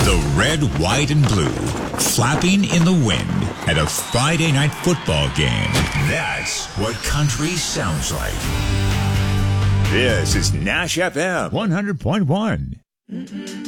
The red, white, and blue flapping in the wind at a Friday night football game. That's what country sounds like. This is Nash FM 100.1.